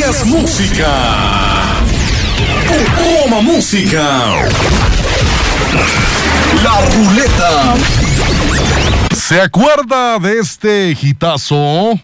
es música. Toma música. La ruleta. ¿Se acuerda de este hitazo?